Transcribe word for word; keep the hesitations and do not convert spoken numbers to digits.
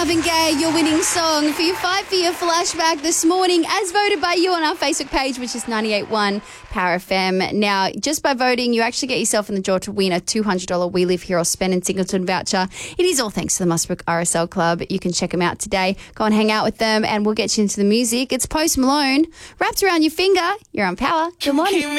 Marvin Gaye, your winning song for your five for your flashback this morning, as voted by you on our Facebook page, which is ninety-eight point one Power F M. Now, just by voting, you actually get yourself in the draw to win a two hundred dollars We Live Here or Spend in Singleton voucher. It is all thanks to the Musbrook R S L Club. You can check them out today. Go and hang out with them, and we'll get you into the music. It's Post Malone, Wrapped Around Your Finger. You're on Power. Good morning.